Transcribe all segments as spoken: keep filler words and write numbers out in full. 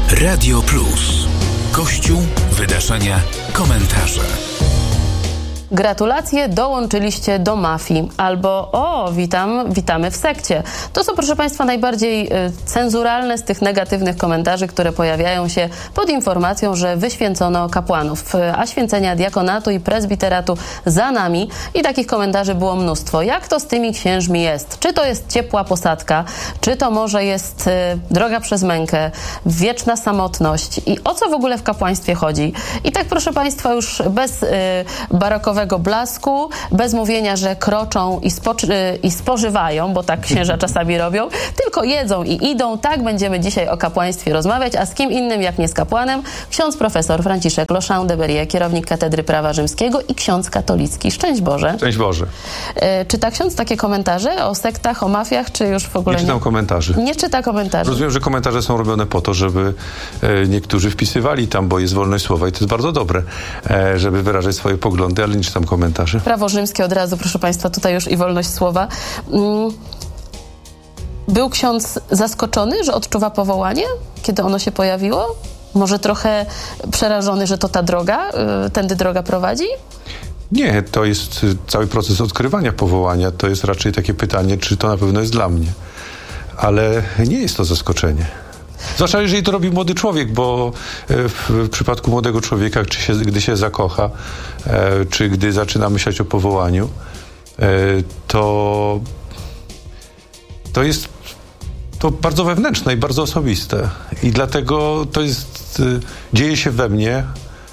Radio Plus. Kościół, wydarzenia, komentarze. Gratulacje, dołączyliście do mafii. Albo o, witam, witamy w sekcie. To są, proszę Państwa, najbardziej y, cenzuralne z tych negatywnych komentarzy, które pojawiają się pod informacją, że wyświęcono kapłanów, a święcenia diakonatu i prezbiteratu za nami. I takich komentarzy było mnóstwo. Jak to z tymi księżmi jest? Czy to jest ciepła posadka? Czy to może jest y, droga przez mękę? Wieczna samotność? I o co w ogóle w kapłaństwie chodzi? I tak, proszę Państwa, już bez y, barokowego blasku, bez mówienia, że kroczą i, spoczy- i spożywają, bo tak księża czasami robią, tylko jedzą i idą. Tak będziemy dzisiaj o kapłaństwie rozmawiać, a z kim innym jak nie z kapłanem? Ksiądz profesor Franciszek Lochaume de Berrier, kierownik Katedry Prawa Rzymskiego i ksiądz katolicki. Szczęść Boże. Szczęść Boże. E, czyta ksiądz takie komentarze o sektach, o mafiach, czy już w ogóle nie? Nie czytam komentarzy. Nie czyta komentarzy. Rozumiem, że komentarze są robione po to, żeby e, niektórzy wpisywali tam, bo jest wolność słowa i to jest bardzo dobre, e, żeby wyrażać swoje poglądy, ale nie czytam komentarzy. Prawo rzymskie od razu, proszę Państwa, tutaj już i wolność słowa. Mm. Był ksiądz zaskoczony, że odczuwa powołanie, kiedy ono się pojawiło? Może trochę przerażony, że to ta droga, y, tędy droga prowadzi? Nie, to jest cały proces odkrywania powołania. To jest raczej takie pytanie, czy to na pewno jest dla mnie. Ale nie jest to zaskoczenie. Zwłaszcza jeżeli to robi młody człowiek, bo w, w przypadku młodego człowieka, czy się, gdy się zakocha, e, czy gdy zaczyna myśleć o powołaniu, e, to, to jest to bardzo wewnętrzne i bardzo osobiste. I dlatego to jest, e, dzieje się we mnie.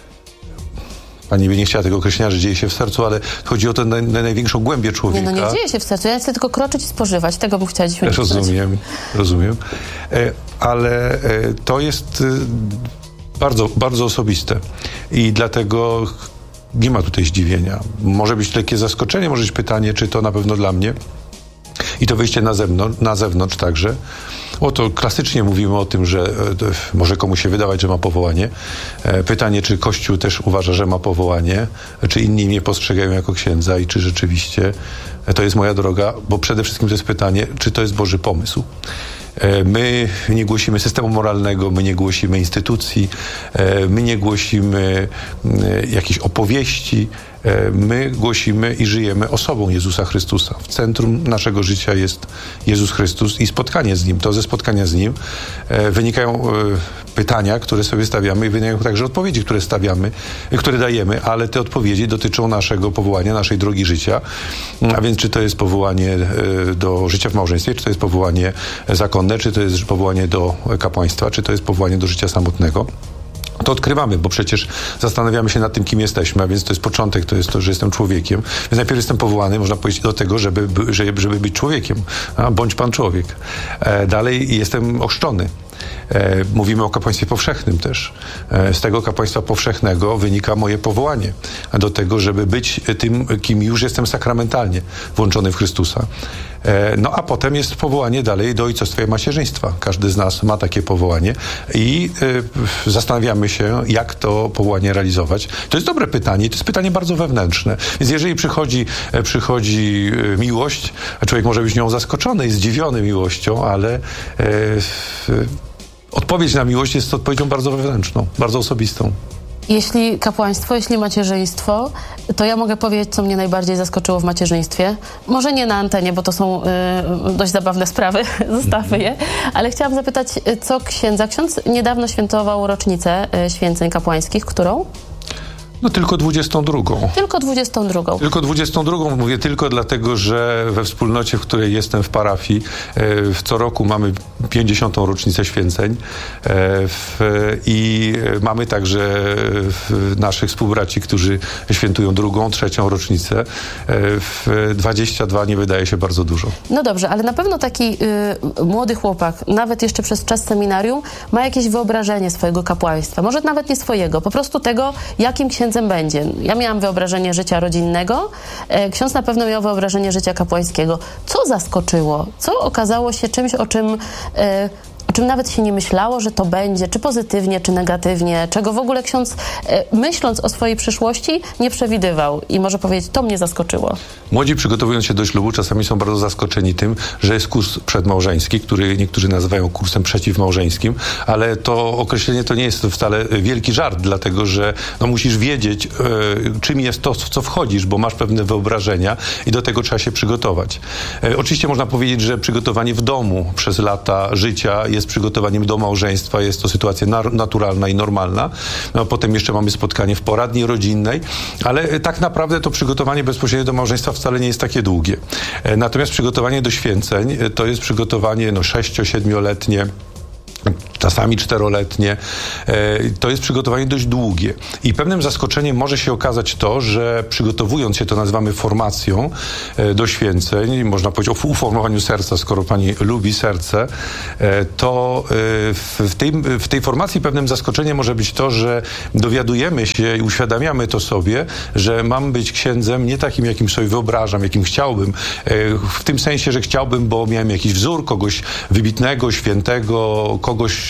Pani by nie chciała tego określenia, że dzieje się w sercu, ale chodzi o tę na, na największą głębię człowieka. Nie, no nie dzieje się w sercu. Ja chcę tylko kroczyć i spożywać. Tego bym chciała dziś uniknąć. Rozumiem, rozumiem. E, ale e, to jest e, bardzo, bardzo osobiste. I dlatego nie ma tutaj zdziwienia. Może być lekkie zaskoczenie, może być pytanie, czy to na pewno dla mnie. I to wyjście na zewnątrz, na zewnątrz także. O, to klasycznie mówimy o tym, że e, może komuś się wydawać, że ma powołanie. E, pytanie, czy Kościół też uważa, że ma powołanie, czy inni mnie postrzegają jako księdza i czy rzeczywiście e, to jest moja droga, bo przede wszystkim to jest pytanie, czy to jest Boży pomysł. E, my nie głosimy systemu moralnego, my nie głosimy instytucji, e, my nie głosimy e, jakichś opowieści, my głosimy i żyjemy osobą Jezusa Chrystusa. W centrum naszego życia jest Jezus Chrystus i spotkanie z Nim. To ze spotkania z Nim e, wynikają e, pytania, które sobie stawiamy i wynikają także odpowiedzi, które stawiamy, e, które dajemy, ale te odpowiedzi dotyczą naszego powołania, naszej drogi życia. A więc czy to jest powołanie e, do życia w małżeństwie, czy to jest powołanie zakonne, czy to jest powołanie do kapłaństwa, czy to jest powołanie do życia samotnego. To odkrywamy, bo przecież zastanawiamy się nad tym, kim jesteśmy, a więc to jest początek, to jest to, że jestem człowiekiem. Więc najpierw jestem powołany, można powiedzieć, do tego, żeby, żeby, żeby być człowiekiem. A, bądź Pan człowiek. E, dalej jestem ochrzczony. E, mówimy o kapłaństwie powszechnym też. E, z tego kapłaństwa powszechnego wynika moje powołanie do tego, żeby być tym, kim już jestem sakramentalnie włączony w Chrystusa. E, no a potem jest powołanie dalej do ojcostwa i macierzyństwa. Każdy z nas ma takie powołanie i e, zastanawiamy się, jak to powołanie realizować. To jest dobre pytanie, to jest pytanie bardzo wewnętrzne. Więc jeżeli przychodzi, e, przychodzi e, miłość, a człowiek może być nią zaskoczony i zdziwiony miłością, ale e, e, odpowiedź na miłość jest odpowiedzią bardzo wewnętrzną, bardzo osobistą. Jeśli kapłaństwo, jeśli macierzyństwo, to ja mogę powiedzieć, co mnie najbardziej zaskoczyło w macierzyństwie. Może nie na antenie, bo to są y, dość zabawne sprawy, zostawmy je, ale chciałam zapytać, co księdza? Ksiądz niedawno świętował rocznicę y, święceń kapłańskich, którą? No tylko dwudziestą drugą. Tylko dwudziestą drugą. Tylko dwudziestą drugą. Mówię tylko dlatego, że we wspólnocie, w której jestem w parafii, w co roku mamy pięćdziesiątą rocznicę święceń w, i mamy także naszych współbraci, którzy świętują drugą, trzecią rocznicę. W dwadzieścia dwa nie wydaje się bardzo dużo. No dobrze, ale na pewno taki y, młody chłopak, nawet jeszcze przez czas seminarium, ma jakieś wyobrażenie swojego kapłaństwa. Może nawet nie swojego, po prostu tego, jakim księdzem będzie. Ja miałam wyobrażenie życia rodzinnego, ksiądz na pewno miał wyobrażenie życia kapłańskiego. Co zaskoczyło? Co okazało się czymś, o czym, czym nawet się nie myślało, że to będzie, czy pozytywnie, czy negatywnie, czego w ogóle ksiądz, myśląc o swojej przyszłości, nie przewidywał i może powiedzieć, to mnie zaskoczyło. Młodzi, przygotowując się do ślubu, czasami są bardzo zaskoczeni tym, że jest kurs przedmałżeński, który niektórzy nazywają kursem przeciwmałżeńskim, ale to określenie to nie jest wcale wielki żart, dlatego że no, musisz wiedzieć, e, czym jest to, w co wchodzisz, bo masz pewne wyobrażenia i do tego trzeba się przygotować. E, oczywiście można powiedzieć, że przygotowanie w domu przez lata życia jest przygotowaniem do małżeństwa, jest to sytuacja na, naturalna i normalna. No, potem jeszcze mamy spotkanie w poradni rodzinnej, ale tak naprawdę to przygotowanie bezpośrednio do małżeństwa wcale nie jest takie długie. E, natomiast przygotowanie do święceń e, to jest przygotowanie no, sześcio-siedmioletnie, czasami czteroletnie. To jest przygotowanie dość długie. I pewnym zaskoczeniem może się okazać to, że przygotowując się, to nazywamy formacją do święceń, można powiedzieć o uformowaniu serca, skoro pani lubi serce, to w tej, w tej formacji pewnym zaskoczeniem może być to, że dowiadujemy się i uświadamiamy to sobie, że mam być księdzem nie takim, jakim sobie wyobrażam, jakim chciałbym. W tym sensie, że chciałbym, bo miałem jakiś wzór, kogoś wybitnego, świętego, kogoś,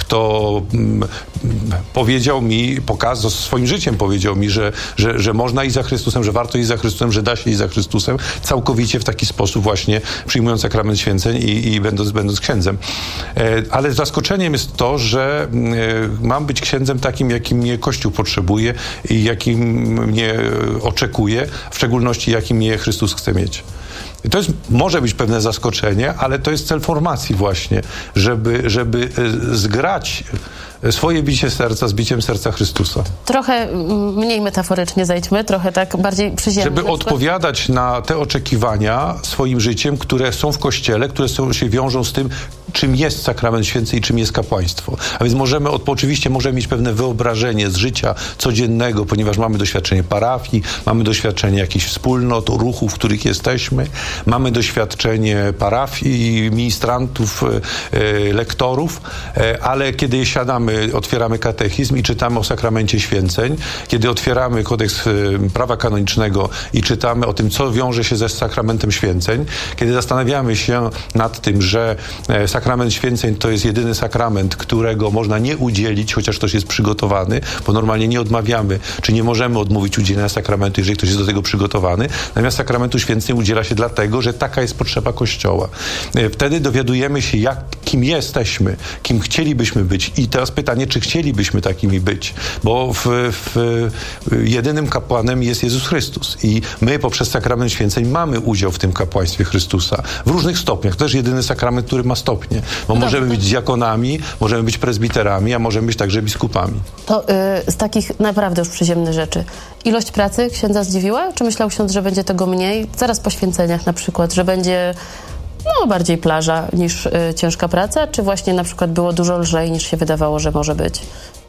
kto mm, powiedział mi, pokazał, swoim życiem powiedział mi, że, że, że można iść za Chrystusem, że warto iść za Chrystusem, że da się iść za Chrystusem, całkowicie w taki sposób właśnie przyjmując sakrament święceń i, i będąc, będąc księdzem. E, ale zaskoczeniem jest to, że e, mam być księdzem takim, jakim mnie Kościół potrzebuje i jakim mnie oczekuje, w szczególności jakim mnie Chrystus chce mieć. I to jest, może być pewne zaskoczenie, ale to jest cel formacji właśnie, żeby, żeby zgrać swoje bicie serca z biciem serca Chrystusa. Trochę mniej metaforycznie zejdźmy, trochę tak bardziej przyziemnie. Żeby na odpowiadać na te oczekiwania swoim życiem, które są w Kościele, które są, się wiążą z tym, czym jest sakrament święty i czym jest kapłaństwo. A więc możemy, oczywiście możemy mieć pewne wyobrażenie z życia codziennego, ponieważ mamy doświadczenie parafii, mamy doświadczenie jakichś wspólnot, ruchów, w których jesteśmy, mamy doświadczenie parafii, ministrantów, e, lektorów, e, ale kiedy siadamy, otwieramy katechizm i czytamy o sakramencie święceń, kiedy otwieramy kodeks e, prawa kanonicznego i czytamy o tym, co wiąże się ze sakramentem święceń, kiedy zastanawiamy się nad tym, że e, sakrament święceń to jest jedyny sakrament, którego można nie udzielić, chociaż ktoś jest przygotowany, bo normalnie nie odmawiamy, czy nie możemy odmówić udzielenia sakramentu, jeżeli ktoś jest do tego przygotowany. Natomiast sakramentu święceń udziela się dlatego, że taka jest potrzeba Kościoła. Wtedy dowiadujemy się, jak, kim jesteśmy, kim chcielibyśmy być. I teraz pytanie, czy chcielibyśmy takimi być? Bo w, w, jedynym kapłanem jest Jezus Chrystus. I my poprzez sakrament święceń mamy udział w tym kapłaństwie Chrystusa. W różnych stopniach. To też jedyny sakrament, który ma stopnie. Bo no możemy być diakonami, możemy być prezbiterami, a możemy być także biskupami. To yy, z takich naprawdę już przyziemnych rzeczy. Ilość pracy księdza zdziwiła? Czy myślał ksiądz, że będzie tego mniej? Zaraz po święceniach na przykład, że będzie no, bardziej plaża niż y, ciężka praca? Czy właśnie na przykład było dużo lżej niż się wydawało, że może być?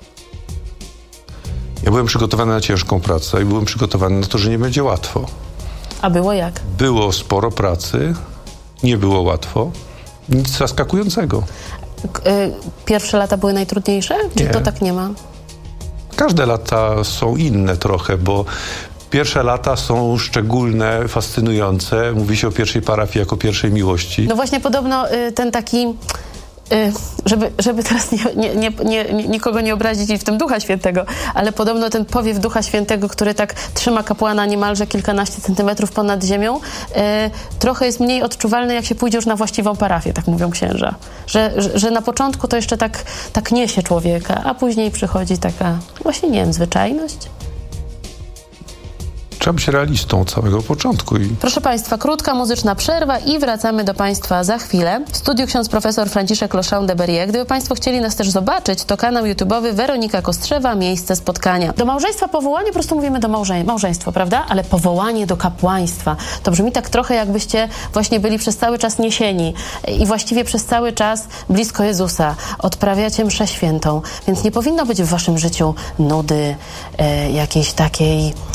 Ja byłem przygotowany na ciężką pracę i byłem przygotowany na to, że nie będzie łatwo. A było jak? Było sporo pracy, nie było łatwo. Nic zaskakującego. Pierwsze lata były najtrudniejsze? Czy nie. to tak nie ma? Każde lata są inne trochę, bo pierwsze lata są szczególne, fascynujące. Mówi się o pierwszej parafii jako pierwszej miłości. No właśnie podobno ten taki... Żeby, żeby teraz nie, nie, nie, nie, nikogo nie obrazić i w tym Ducha Świętego, ale podobno ten powiew Ducha Świętego, który tak trzyma kapłana niemalże kilkanaście centymetrów ponad ziemią, e, trochę jest mniej odczuwalny, jak się pójdzie już na właściwą parafię, tak mówią księża. Że, że, że na początku to jeszcze tak, tak niesie człowieka, a później przychodzi taka właśnie, nie wiem, zwyczajność. Trzeba być realistą od samego początku. I... Proszę Państwa, krótka muzyczna przerwa i wracamy do Państwa za chwilę. W studiu ksiądz profesor Franciszek Lochon-de-Berrier. Gdyby Państwo chcieli nas też zobaczyć, to kanał YouTube'owy Weronika Kostrzewa, miejsce spotkania. Do małżeństwa powołanie, po prostu mówimy do małżeństwa, małżeństwo, prawda? Ale powołanie do kapłaństwa. To brzmi tak trochę, jakbyście właśnie byli przez cały czas niesieni i właściwie przez cały czas blisko Jezusa. Odprawiacie mszę świętą. Więc nie powinno być w Waszym życiu nudy, e, jakiejś takiej...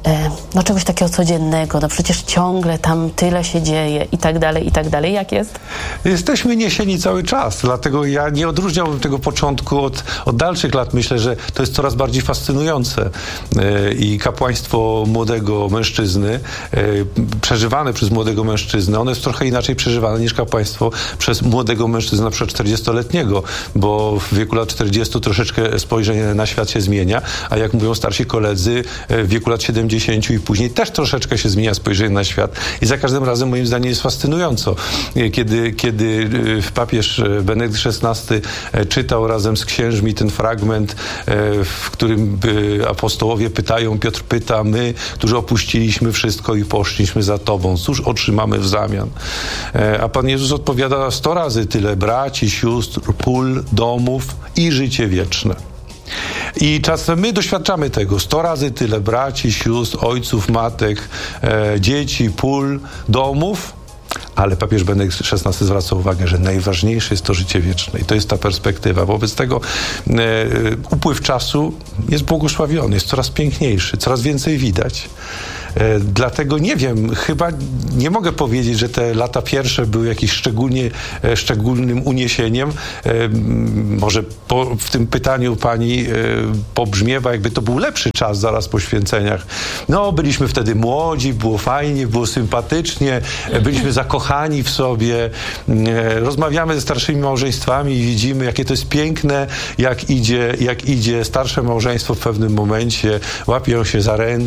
e, no czegoś takiego codziennego, no przecież ciągle tam tyle się dzieje i tak dalej, i tak dalej. Jak jest? Jesteśmy niesieni cały czas, dlatego ja nie odróżniałbym tego początku od, od dalszych lat. Myślę, że to jest coraz bardziej fascynujące e, i kapłaństwo młodego mężczyzny, e, przeżywane przez młodego mężczyznę, ono jest trochę inaczej przeżywane niż kapłaństwo przez młodego mężczyznę, na przykład czterdziestoletniego, bo w wieku lat czterdziestu troszeczkę spojrzenie na świat się zmienia, a jak mówią starsi koledzy, w wieku lat siedemdziesięciu i później też troszeczkę się zmienia spojrzenie na świat i za każdym razem moim zdaniem jest fascynująco. Kiedy, kiedy papież Benedykt szesnasty czytał razem z księżmi ten fragment, w którym apostołowie pytają, Piotr pyta, my, którzy opuściliśmy wszystko i poszliśmy za Tobą, cóż otrzymamy w zamian? A Pan Jezus odpowiada sto razy tyle braci, sióstr, pól, domów i życie wieczne. I czasem my doświadczamy tego. Sto razy tyle braci, sióstr, ojców, matek, e, dzieci, pól, domów, ale papież Benedykt szesnasty zwraca uwagę, że najważniejsze jest to życie wieczne. I to jest ta perspektywa. Wobec tego e, upływ czasu jest błogosławiony, jest coraz piękniejszy, coraz więcej widać. E, dlatego nie wiem, chyba nie mogę powiedzieć, że te lata pierwsze były jakimś szczególnie, e, szczególnym uniesieniem. E, może po, w tym pytaniu pani e, pobrzmiewa, jakby to był lepszy czas zaraz po święceniach. No, byliśmy wtedy młodzi, było fajnie, było sympatycznie, e, byliśmy zakochani w sobie. E, rozmawiamy ze starszymi małżeństwami i widzimy, jakie to jest piękne, jak idzie, jak idzie starsze małżeństwo w pewnym momencie, łapią się za ręce,